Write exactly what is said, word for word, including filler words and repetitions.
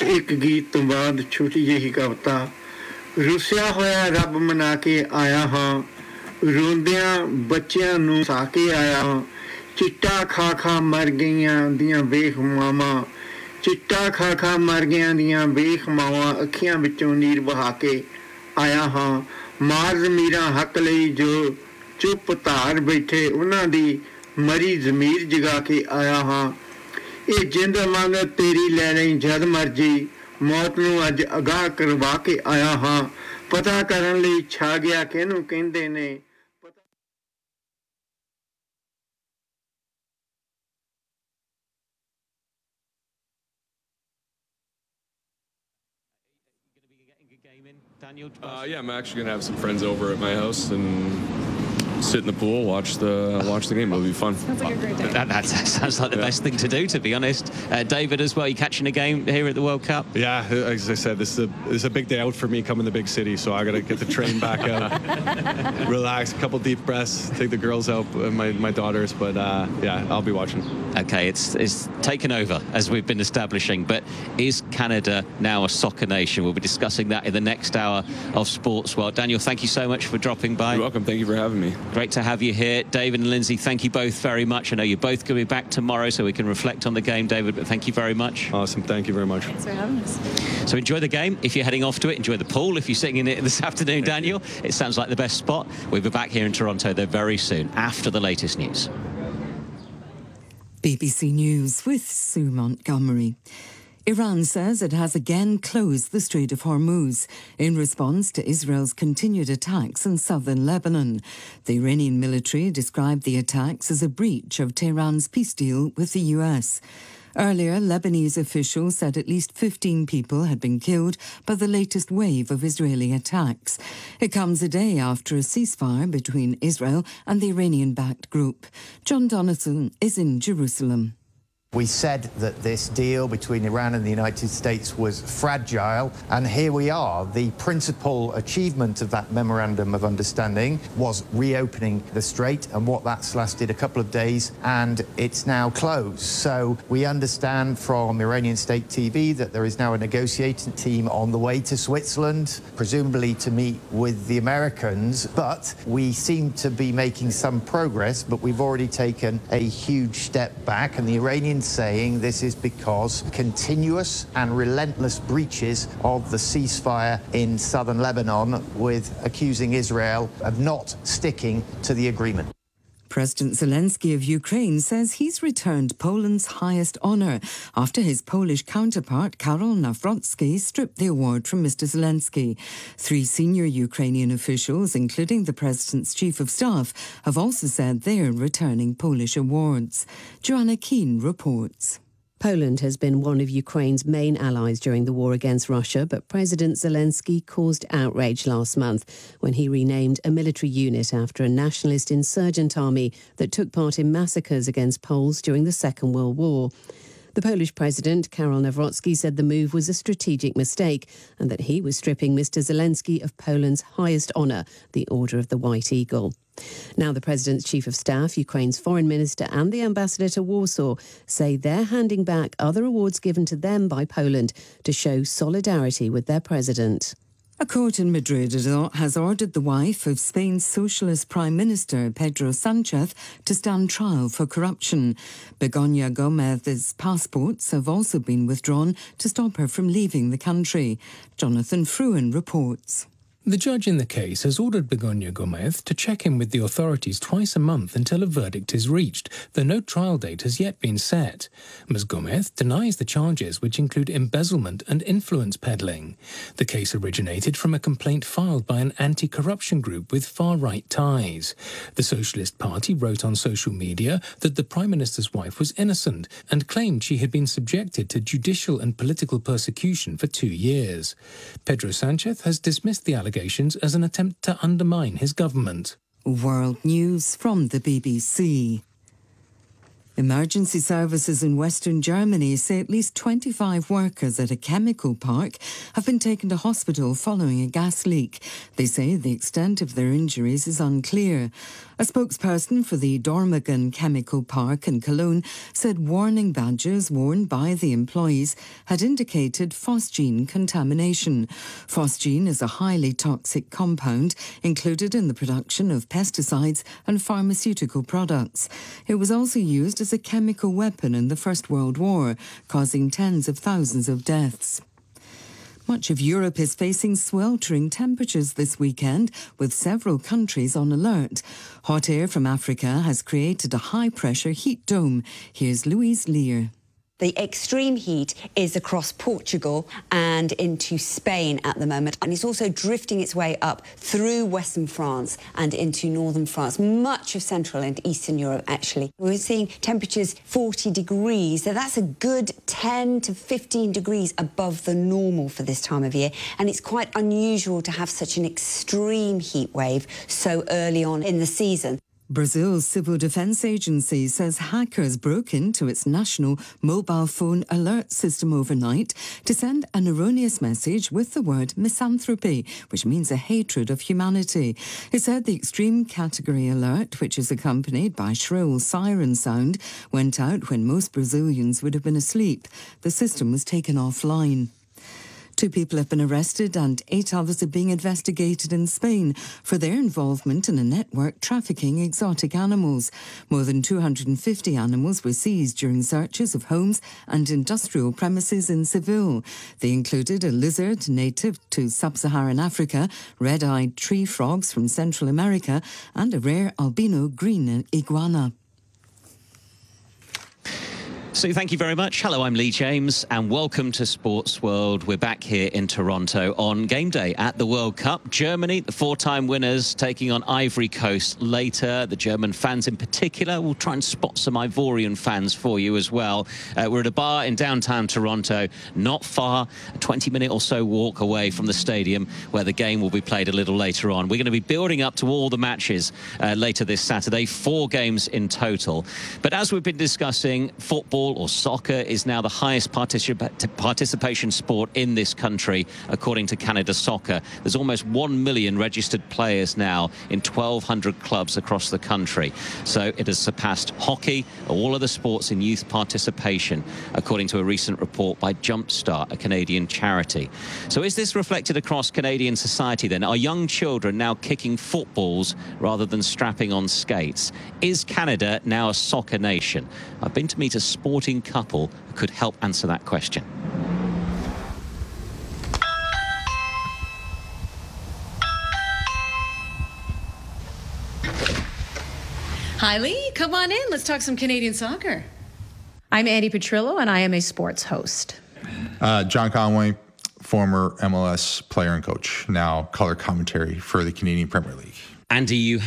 ਇੱਕ ਗੀਤ ਤੋਂ ਬਾਅਦ ਛੋਟੀ ਜਿਹੀ ਕਵਿਤਾ। ਰੁੱਸਿਆ ਹੋਇਆ ਰੱਬ ਮਨਾ ਕੇ ਆਇਆ ਹਾਂ, ਰੋਂਦਿਆਂ ਬੱਚਿਆਂ ਨੂੰ ਸਾ ਕੇ ਆਇਆ ਹਾਂ। ਚਿੱਟਾ ਖਾ ਖਾ ਮਰ ਗਈਆਂ ਦੀਆਂ ਵੇਖ ਮਾਵਾਂ, ਚਿੱਟਾ ਖਾ ਖਾ ਮਰ ਗਈਆਂ ਦੀਆਂ ਵੇਖ ਮਾਵਾਂ, ਅੱਖੀਆਂ ਵਿੱਚੋਂ ਨੀਰ ਵਹਾ ਕੇ ਆਇਆ ਹਾਂ। ਮਾਰ ਜ਼ਮੀਰਾਂ ਹੱਕ ਲਈ ਜੋ ਚੁੱਪ ਧਾਰ ਬੈਠੇ, ਉਹਨਾਂ ਦੀ ਮਰੀ ਜ਼ਮੀਰ ਜਗਾ ਕੇ ਆਇਆ ਹਾਂ। ਇਹ ਜਿੰਦ ਮੰਗ ਤੇਰੀ ਲੈ ਲਈ ਜਦ ਮਰਜੀ, ਮੌਤ ਨੂੰ ਅੱਜ ਅਗਾਹ ਕਰਵਾ ਕੇ ਆਇਆ ਹਾਂ। ਪਤਾ ਕਰਨ ਲਈ ਛਾ ਗਿਆ ਕਿਹਨੂੰ ਕਹਿੰਦੇ ਨੇ। Daniel? Uh, yeah, I'm actually gonna have some friends over at my house and sit in the pool, watch the watch the game. It'll be fun. Sounds like a great day. That, that sounds like the yeah. best thing to do, to be honest. Uh, David, as well, you catching a game here at the World Cup? Yeah, as I said, this is a this is a big day out for me coming to the big city, so I got to get the train back out, relax, a couple deep breaths, take the girls out, my my daughters, but uh, yeah, I'll be watching. Okay, it's it's taken over as we've been establishing, but is Canada now a soccer nation? We'll be discussing that in the next hour of Sports World. Daniel, thank you so much for dropping by. You're welcome. Thank you for having me. Great to have you here. David and Lindsay, thank you both very much. I know you're both going to be back tomorrow, so we can reflect on the game, David, but thank you very much. Awesome. Thank you very much. Thanks for having us. So enjoy the game. If you're heading off to it, enjoy the pool. If you're sitting in it this afternoon, Daniel, it sounds like the best spot. We'll be back here in Toronto, though, very soon, after the latest news. B B C News with Sue Montgomery. Iran says it has again closed the Strait of Hormuz in response to Israel's continued attacks in southern Lebanon. The Iranian military described the attacks as a breach of Tehran's peace deal with the U S. Earlier, Lebanese officials said at least fifteen people had been killed by the latest wave of Israeli attacks. It comes a day after a ceasefire between Israel and the Iranian-backed group. John Donaldson is in Jerusalem. We said that this deal between Iran and the United States was fragile, and here we are. The principal achievement of that memorandum of understanding was reopening the strait, and what that's lasted a couple of days, and it's now closed. So we understand from Iranian state T V that there is now a negotiating team on the way to Switzerland, presumably to meet with the Americans, but we seem to be making some progress, but we've already taken a huge step back, and the Iranian saying this is because continuous and relentless breaches of the ceasefire in southern Lebanon, with accusing Israel of not sticking to the agreement. President Zelensky of Ukraine says he's returned Poland's highest honour after his Polish counterpart, Karol Nawrocki, stripped the award from Mister Zelensky. Three senior Ukrainian officials, including the President's Chief of Staff, have also said they're returning Polish awards. Joanna Keane reports. Poland has been one of Ukraine's main allies during the war against Russia, but President Zelensky caused outrage last month when he renamed a military unit after a nationalist insurgent army that took part in massacres against Poles during the Second World War. The Polish president, Karol Nawrocki, said the move was a strategic mistake and that he was stripping Mister Zelensky of Poland's highest honour, the Order of the White Eagle. Now the president's chief of staff, Ukraine's foreign minister and the ambassador to Warsaw say they're handing back other awards given to them by Poland to show solidarity with their president. A court in Madrid has ordered the wife of Spain's socialist Prime Minister, Pedro Sánchez, to stand trial for corruption. Begoña Gómez's passports have also been withdrawn to stop her from leaving the country. Jonathan Fruin reports. The judge in the case has ordered Begoña Gómez to check in with the authorities twice a month until a verdict is reached, though no trial date has yet been set. Miz Gómez denies the charges, which include embezzlement and influence peddling. The case originated from a complaint filed by an anti-corruption group with far-right ties. The Socialist Party wrote on social media that the Prime Minister's wife was innocent and claimed she had been subjected to judicial and political persecution for two years. Pedro Sánchez has dismissed the allegations as an attempt to undermine his government. World News from the B B C. Emergency services in Western Germany say at least twenty-five workers at a chemical park have been taken to hospital following a gas leak. They say the extent of their injuries is unclear. A spokesperson for the Dormagen Chemical Park in Cologne said warning badges worn by the employees had indicated phosgene contamination. Phosgene is a highly toxic compound included in the production of pesticides and pharmaceutical products. It was also used as a chemical weapon in the First World War, causing tens of thousands of deaths. Much of Europe is facing sweltering temperatures this weekend, with several countries on alert. Hot air from Africa has created a high-pressure heat dome. Here's Louise Lear. The extreme heat is across Portugal and into Spain at the moment, and it's also drifting its way up through western France and into northern France, much of central and eastern Europe, actually. We're seeing temperatures forty degrees, so that's a good ten to fifteen degrees above the normal for this time of year, and it's quite unusual to have such an extreme heat wave so early on in the season. Brazil's Civil Defense Agency says hackers broke into its national mobile phone alert system overnight to send an erroneous message with the word misanthropy, which means a hatred of humanity. It said the extreme category alert, which is accompanied by shrill siren sound, went out when most Brazilians would have been asleep. The system was taken offline. Two people have been arrested and eight others are being investigated in Spain for their involvement in a network trafficking exotic animals. More than two hundred fifty animals were seized during searches of homes and industrial premises in Seville. They included a lizard native to sub-Saharan Africa, red-eyed tree frogs from Central America, and a rare albino green iguana. So thank you very much. Hello, I'm Lee James and welcome to Sports World. We're back here in Toronto on game day at the World Cup. Germany, the four-time winners, taking on Ivory Coast later. The German fans in particular. We'll try and spot some Ivorian fans for you as well. Uh, we're at a bar in downtown Toronto, not far, a twenty minute or so walk away from the stadium where the game will be played a little later on. We're going to be building up to all the matches uh, later this Saturday, four games in total. But as we've been discussing, football or soccer is now the highest particip participation sport in this country, according to Canada Soccer. There's almost one million registered players now in twelve hundred clubs across the country. So it has surpassed hockey, all of the sports in youth participation, according to a recent report by Jumpstart, a Canadian charity. So is this reflected across Canadian society then? Are young children now kicking footballs rather than strapping on skates? Is Canada now a soccer nation? I've been to meet a sporting couple who could help answer that question. Hi, Lee. Come on in. Let's talk some Canadian soccer. I'm Andy Petrillo, and I am a sports host. Uh, John Conway, former M L S player and coach, now color commentary for the Canadian Premier League. Andy, you